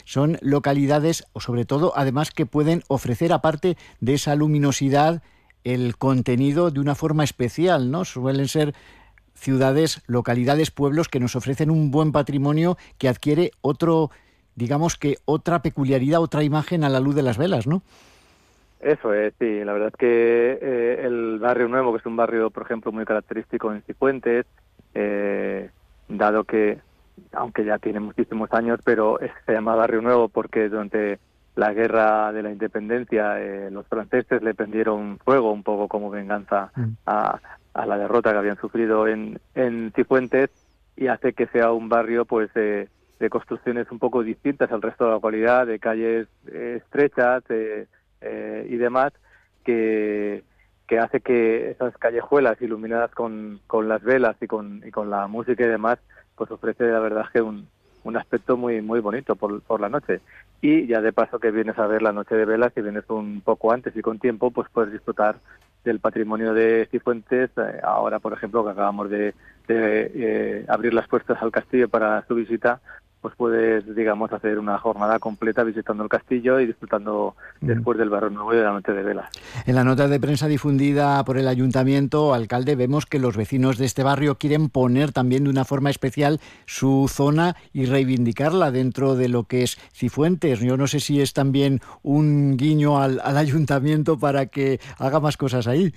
son localidades, o sobre todo, además, que pueden ofrecer, aparte de esa luminosidad, el contenido de una forma especial, ¿no? Suelen ser ciudades, localidades, pueblos que nos ofrecen un buen patrimonio que adquiere otro, digamos que otra peculiaridad, otra imagen a la luz de las velas, ¿no? Eso es, sí. La verdad es que el Barrio Nuevo, que es un barrio, por ejemplo, muy característico en Cifuentes, dado que, aunque ya tiene muchísimos años, pero se llama Barrio Nuevo porque durante la Guerra de la Independencia los franceses le prendieron fuego un poco como venganza a la derrota que habían sufrido en Cifuentes, y hace que sea un barrio pues de construcciones un poco distintas al resto de la localidad, de calles estrechas, y demás, que hace que esas callejuelas iluminadas con las velas y con la música y demás, pues ofrece la verdad que un aspecto muy muy bonito por la noche. Y ya de paso que vienes a ver la noche de velas, si vienes un poco antes y con tiempo, pues puedes disfrutar del patrimonio de Cifuentes. Ahora, por ejemplo, que acabamos de abrir las puertas al castillo para su visita, pues puedes, digamos, hacer una jornada completa visitando el castillo y disfrutando después del Barrio Nuevo y de la noche de velas. En la nota de prensa difundida por el ayuntamiento, alcalde, vemos que los vecinos de este barrio quieren poner también de una forma especial su zona y reivindicarla dentro de lo que es Cifuentes. Yo no sé si es también un guiño al ayuntamiento para que haga más cosas ahí.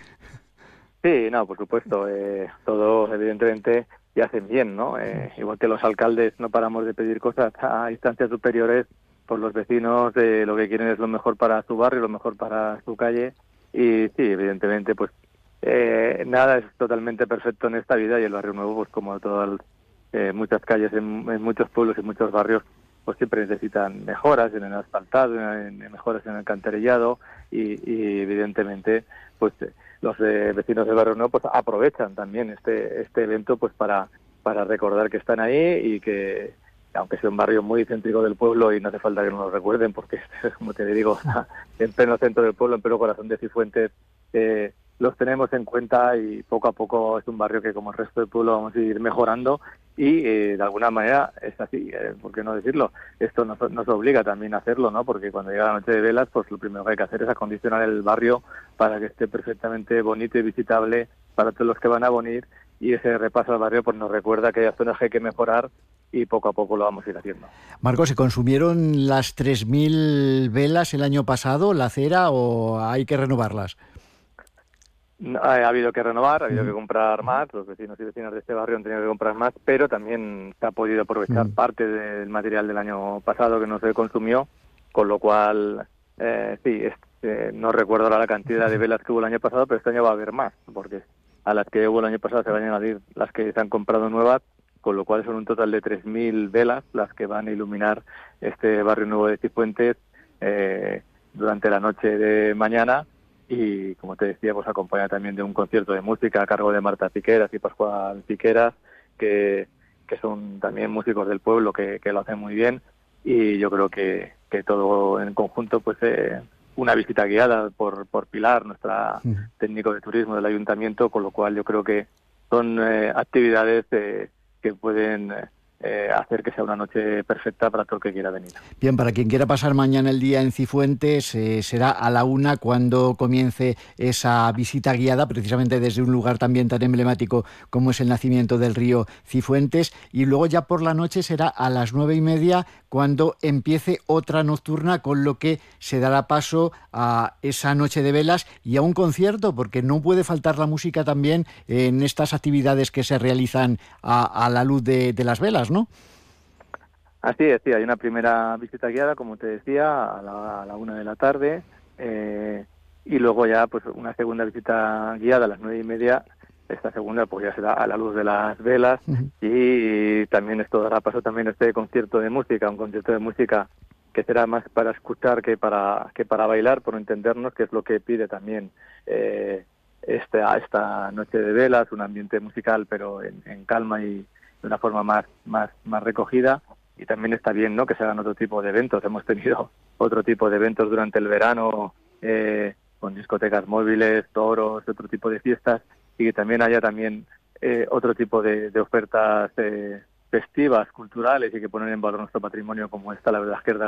Sí, no, por supuesto, todos evidentemente y hacen bien, ¿no? Igual que los alcaldes no paramos de pedir cosas a instancias superiores, pues los vecinos lo que quieren es lo mejor para su barrio, lo mejor para su calle, y sí, evidentemente, pues nada es totalmente perfecto en esta vida, y el Barrio Nuevo, pues como todas muchas calles en muchos pueblos y muchos barrios, pues siempre necesitan mejoras en el asfaltado, en mejoras en el alcantarillado, y evidentemente, pues los vecinos del Barrio Nuevo pues aprovechan también este evento pues para recordar que están ahí, y que aunque sea un barrio muy céntrico del pueblo, y no hace falta que nos lo recuerden porque como te digo, en pleno centro del pueblo, en pleno corazón de Cifuentes, los tenemos en cuenta, y poco a poco es un barrio que, como el resto del pueblo, vamos a ir mejorando, y de alguna manera es así, ¿por qué no decirlo? Esto nos obliga también a hacerlo, ¿no? Porque cuando llega la noche de velas, pues lo primero que hay que hacer es acondicionar el barrio para que esté perfectamente bonito y visitable para todos los que van a venir, y ese repaso al barrio pues nos recuerda que hay zonas que hay que mejorar, y poco a poco lo vamos a ir haciendo. Marcos, ¿se consumieron las 3.000 velas el año pasado, la cera, o hay que renovarlas? Ha habido que renovar, ha habido que comprar más, los vecinos y vecinas de este barrio han tenido que comprar más, pero también se ha podido aprovechar parte del material del año pasado que no se consumió, con lo cual, sí, no recuerdo ahora la cantidad de velas que hubo el año pasado, pero este año va a haber más, porque a las que hubo el año pasado se van a añadir las que se han comprado nuevas, con lo cual son un total de 3.000 velas las que van a iluminar este Barrio Nuevo de Cifuentes durante la noche de mañana. Y como te decía, pues acompaña también de un concierto de música a cargo de Marta Piqueras y Pascual Piqueras, que son también músicos del pueblo que lo hacen muy bien, y yo creo que todo en conjunto, pues una visita guiada por Pilar, nuestra técnico de turismo del ayuntamiento, con lo cual yo creo que son actividades que pueden hacer que sea una noche perfecta para todo el que quiera venir. Bien, para quien quiera pasar mañana el día en Cifuentes, será a la 1 cuando comience esa visita guiada, precisamente desde un lugar también tan emblemático como es el nacimiento del río Cifuentes, y luego ya por la noche será a las 9:30 cuando empiece otra nocturna, con lo que se dará paso a esa noche de velas y a un concierto, porque no puede faltar la música también en estas actividades que se realizan a la luz de las velas, ¿no? Así es, sí, hay una primera visita guiada, como te decía, a la 1 de la tarde, y luego ya pues una segunda visita guiada a las 9:30. Esta segunda pues ya será a la luz de las velas, y también esto dará paso también a este concierto de música, un concierto de música que será más para escuchar que para bailar, por entendernos, que es lo que pide también esta noche de velas, un ambiente musical pero en calma y de una forma más recogida. Y también está bien, ¿no?, que se hagan otro tipo de eventos. Hemos tenido otro tipo de eventos durante el verano, con discotecas móviles, toros, otro tipo de fiestas, y que también haya otro tipo de ofertas festivas, culturales, y que ponen en valor nuestro patrimonio, como esta, la verdad, es que es